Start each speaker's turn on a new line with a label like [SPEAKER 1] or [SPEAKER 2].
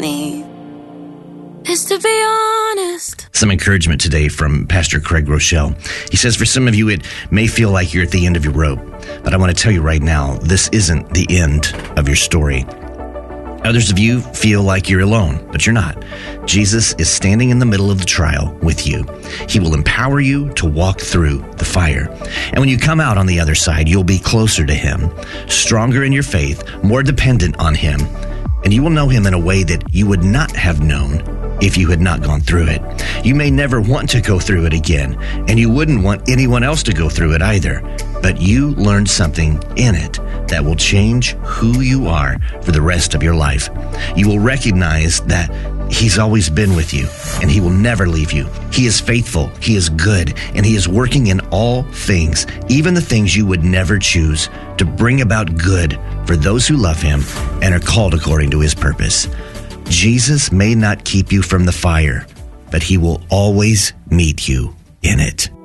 [SPEAKER 1] me is to be honest.
[SPEAKER 2] Some encouragement today from Pastor Craig Rochelle. He says, for some of you, it may feel like you're at the end of your rope, but I want to tell you right now, this isn't the end of your story. Others of you feel like you're alone, but you're not. Jesus is standing in the middle of the trial with you. He will empower you to walk through the fire. And when you come out on the other side, you'll be closer to Him, stronger in your faith, more dependent on Him, and you will know Him in a way that you would not have known if you had not gone through it. You may never want to go through it again, and you wouldn't want anyone else to go through it either. But you learned something in it that will change who you are for the rest of your life. You will recognize that He's always been with you, and He will never leave you. He is faithful, He is good, and He is working in all things, even the things you would never choose, to bring about good for those who love Him and are called according to His purpose. Jesus may not keep you from the fire, but He will always meet you in it.